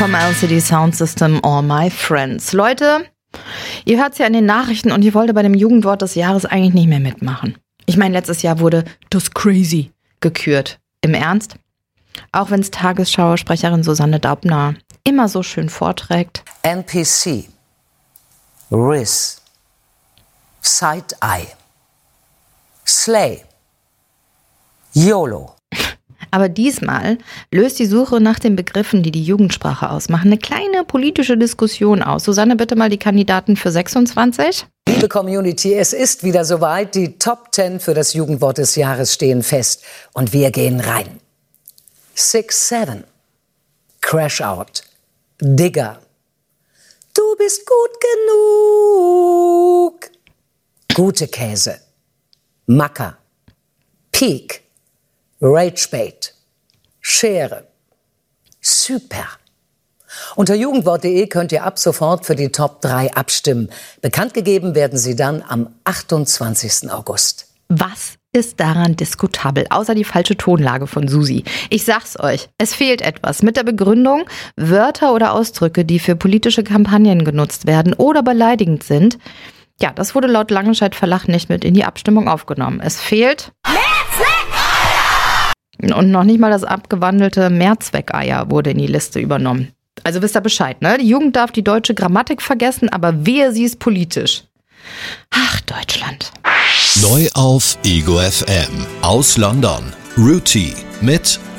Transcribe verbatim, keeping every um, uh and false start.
vom L C D Sound System, All My Friends. Leute, ihr hört es ja in den Nachrichten und ihr wollt bei dem Jugendwort des Jahres eigentlich nicht mehr mitmachen. Ich meine, letztes Jahr wurde das Crazy gekürt. Im Ernst? Auch wenn es Tagesschau-Sprecherin Susanne Daubner immer so schön vorträgt. N P C, Riz, Side-Eye, Slay, YOLO. Aber diesmal löst die Suche nach den Begriffen, die die Jugendsprache ausmachen, eine kleine politische Diskussion aus. Susanne, bitte mal die Kandidaten für sechsundzwanzig. Liebe Community, es ist wieder soweit. Die Top zehn für das Jugendwort des Jahres stehen fest. Und wir gehen rein. Six Seven, Crash Out, Digger, du bist gut genug, gute Käse, Macker, Peak, Ragebait, Schere, Super. Unter jugendwort punkt de könnt ihr ab sofort für die Top drei abstimmen. Bekannt gegeben werden sie dann am achtundzwanzigsten August. Was ist daran diskutabel, außer die falsche Tonlage von Susi? Ich sag's euch, es fehlt etwas. Mit der Begründung, Wörter oder Ausdrücke, die für politische Kampagnen genutzt werden oder beleidigend sind, ja, das wurde laut Langenscheidt Verlag nicht mit in die Abstimmung aufgenommen. Es fehlt... Und noch nicht mal das abgewandelte Mehrzweckeier wurde in die Liste übernommen. Also wisst ihr Bescheid, ne? Die Jugend darf die deutsche Grammatik vergessen, aber wehe, sie ist politisch. Ach, Deutschland. Neu auf Ego F M aus London. Ruti mit